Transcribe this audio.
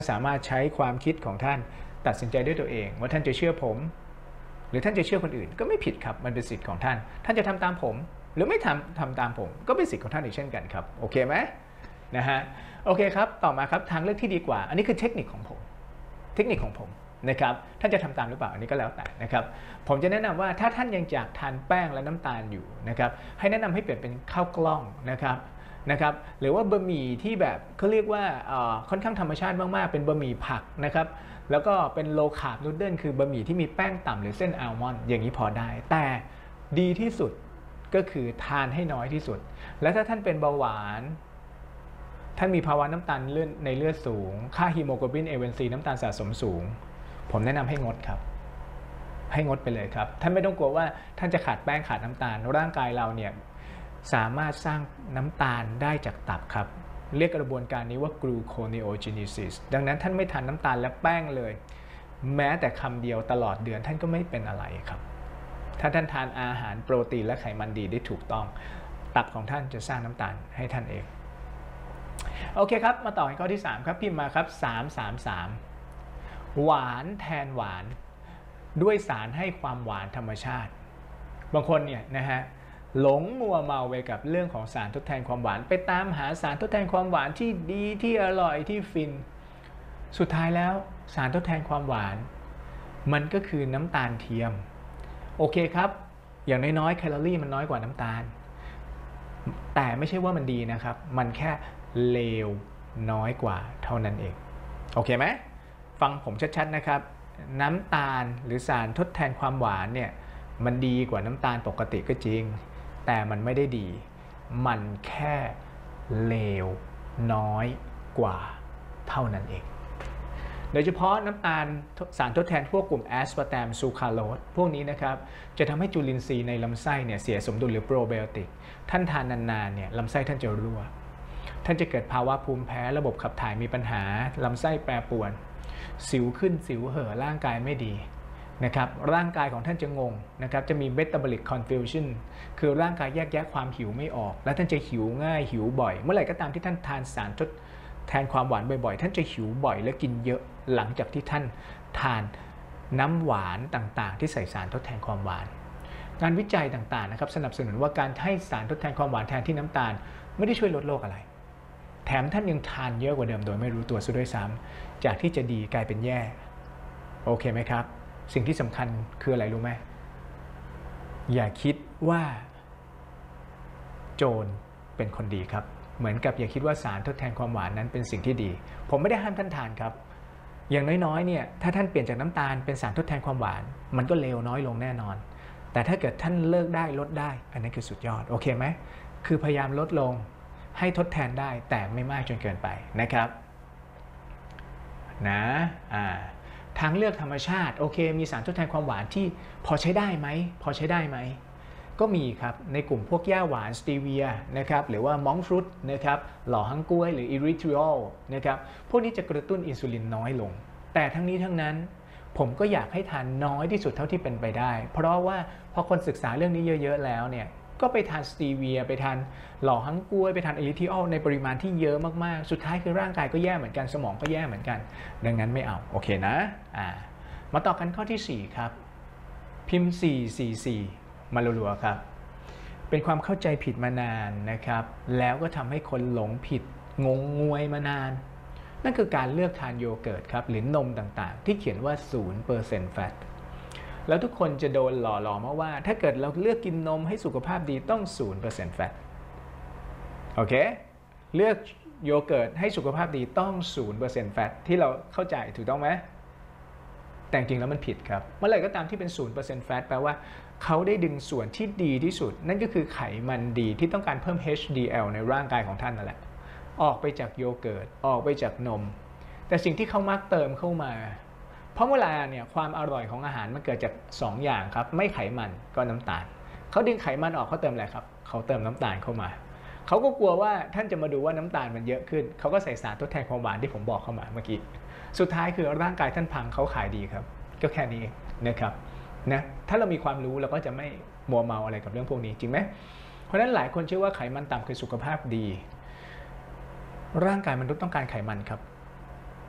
สามารถใช้ความคิดของท่านตัดสินใจด้วยตัวเองว่าท่านจะเชื่อผมหรือท่านจะเชื่อคนอื่นก็ไม่ผิดครับมันเป็นสิทธิ์ของท่านท่านจะทำตามผมหรือไม่ทำตามผมก็เป็นสิทธิ์ของท่านอีกเช่นกันครับโอเคไหมนะฮะโอเคครับต่อมาครับทางเลือกที่ดีกว่าอันนี้คือเทคนิคของผมนะครับท่านจะทำตามหรือเปล่าอันนี้ก็แล้วแต่นะครับผมจะแนะนำว่าถ้าท่านยังอยากทานแป้งและน้ำตาลอยู่นะครับให้แนะนำให้เปลี่ยนเป็นข้าวกล้องนะครับหรือว่าบะหมี่ที่แบบเขาเรียกว่าค่อนข้างธรรมชาติมากๆเป็นบะหมี่ผักนะครับแล้วก็เป็นโลคาร์บนูดเดิลคือบะหมี่ที่มีแป้งต่ำหรือเส้นอัลมอนด์อย่างนี้พอได้แต่ดีที่สุดก็คือทานให้น้อยที่สุดและถ้าท่านเป็นเบาหวานท่านมีภาวะน้ำตาลในเลือดสูงค่าฮีโมโกลบิน A1C น้ำตาลสะสมสูงผมแนะนำให้งดครับให้งดไปเลยครับท่านไม่ต้องกลัวว่าท่านจะขาดแป้งขาดน้ำตาลร่างกายเราเนี่ยสามารถสร้างน้ำตาลได้จากตับครับเรียกกระบวนการนี้ว่า gluconeogenesis ดังนั้นท่านไม่ทานน้ำตาลและแป้งเลยแม้แต่คำเดียวตลอดเดือนท่านก็ไม่เป็นอะไรครับถ้าท่านทานอาหารโปรตีนและไขมันดีได้ถูกต้องตับของท่านจะสร้างน้ำตาลให้ท่านเองโอเคครับมาต่อข้อที่3ครับพิมพ์มาครับ333หวานแทนหวานด้วยสารให้ความหวานธรรมชาติบางคนเนี่ยนะฮะหลงมัวเมาไปกับเรื่องของสารทดแทนความหวานไปตามหาสารทดแทนความหวานที่ดีที่อร่อยที่ฟินสุดท้ายแล้วสารทดแทนความหวานมันก็คือน้ำตาลเทียมโอเคครับอย่างน้อยๆแคลอรี่มันน้อยกว่าน้ำตาลแต่ไม่ใช่ว่ามันดีนะครับมันแค่เลวน้อยกว่าเท่านั้นเองโอเคไหมฟังผมชัดๆนะครับน้ำตาลหรือสารทดแทนความหวานเนี่ยมันดีกว่าน้ำตาลปกติก็จริงแต่มันไม่ได้ดีมันแค่เลวน้อยกว่าเท่านั้นเองโดยเฉพาะน้ำตาลสารทดแทนพวกกลุ่มแอสปาร์ตามซูคราโลสพวกนี้นะครับจะทำให้จุลินทรีย์ในลำไส้เนี่ยเสียสมดุลหรือโปรไบโอติกท่านทานนานๆเนี่ยลำไส้ท่านจะรั่วท่านจะเกิดภาวะภูมิแพ้ระบบขับถ่ายมีปัญหาลำไส้แปรปรวนสิวขึ้นสิวเห่อร่างกายไม่ดีนะครับร่างกายของท่านจะงงนะครับจะมี metabolic confusion คือร่างกายแยกแยะความหิวไม่ออกและท่านจะหิวง่ายหิวบ่อยเมื่อไหร่ก็ตามที่ท่านทานสารทดแทนความหวานบ่อยๆท่านจะหิวบ่อยและกินเยอะหลังจากที่ท่านทานน้ำหวานต่างๆที่ใส่สารทดแทนความหวานงานวิจัยต่างๆนะครับสนับสนุนว่าการให้สารทดแทนความหวานแทนที่น้ำตาลไม่ได้ช่วยลดโรคอะไรแถมท่านยังทานเยอะกว่าเดิมโดยไม่รู้ตัวซะด้วยซ้ำจากที่จะดีกลายเป็นแย่โอเคไหมครับสิ่งที่สำคัญคืออะไรรู้ไหมอย่าคิดว่าโจรเป็นคนดีครับเหมือนกับอย่าคิดว่าสารทดแทนความหวานนั้นเป็นสิ่งที่ดีผมไม่ได้ห้ามท่านทานครับอย่างน้อยๆเนี่ยถ้าท่านเปลี่ยนจากน้ำตาลเป็นสารทดแทนความหวานมันก็เลวน้อยลงแน่นอนแต่ถ้าเกิดท่านเลิกได้ลดได้อันนั้นคือสุดยอดโอเคไหมคือพยายามลดลงให้ทดแทนได้แต่ไม่มากจนเกินไปนะครับนะทางเลือกธรรมชาติโอเคมีสารทดแทนความหวานที่พอใช้ได้ไหมก็มีครับในกลุ่มพวกหญ้าหวานสตีเวียนะครับหรือว่ามองฟรุตนะครับหล่อฮังกล้วยหรืออิริทริอลนะครับพวกนี้จะกระตุ้นอินซูลินน้อยลงแต่ทั้งนี้ทั้งนั้นผมก็อยากให้ทานน้อยที่สุดเท่าที่เป็นไปได้เพราะว่าพอคนศึกษาเรื่องนี้เยอะๆแล้วเนี่ยก็ไปทานสตีเวียไปทานหล่อฮังกล้วยไปทานอิริทริอลในปริมาณที่เยอะมากๆสุดท้ายคือร่างกายก็แย่เหมือนกันสมองก็แย่เหมือนกันดังนั้นไม่เอาโอเคนะมาต่อกันข้อที่4ครับพิมพ์444มาลัวๆครับเป็นความเข้าใจผิดมานานนะครับแล้วก็ทำให้คนหลงผิดงงงวยมานานนั่นคือการเลือกทานโยเกิร์ตครับหรือนมต่างๆที่เขียนว่า 0% fat แล้วทุกคนจะโดนหล่อหลอมมาว่าถ้าเกิดเราเลือกกินนมให้สุขภาพดีต้อง 0% fat โอเคเลือกโยเกิร์ตให้สุขภาพดีต้อง 0% fat ที่เราเข้าใจถูกต้องไหมแต่จริงแล้วมันผิดครับเมื่อไหร่ก็ตามที่เป็น 0% fat แปลว่าเขาได้ดึงส่วนที่ดีที่สุดนั่นก็คือไขมันดีที่ต้องการเพิ่ม HDL ในร่างกายของท่านนั่นแหละออกไปจากโยเกิร์ตออกไปจากนมแต่สิ่งที่เขามักเติมเข้ามาเพราะเวลาเนี่ยความอร่อยของอาหารมันเกิดจาก2อย่างครับไม่ไขมันก็น้ำตาลเขาดึงไขมันออกเขาเติมอะไรครับเขาเติมน้ำตาลเข้ามาเขาก็กลัวว่าท่านจะมาดูว่าน้ำตาลมันเยอะขึ้นเขาก็ใส่สารทดแทนความหวานที่ผมบอกเข้ามาเมื่อกี้สุดท้ายคือร่างกายท่านพังเขาขายดีครับก็แค่นี้นะครับนะถ้าเรามีความรู้เราก็จะไม่มัวเมาอะไรกับเรื่องพวกนี้จริงไหมเพราะฉะนั้นหลายคนเชื่อว่าไขมันต่ำคือสุขภาพดีร่างกายมนุษย์ต้องการไขมันครับ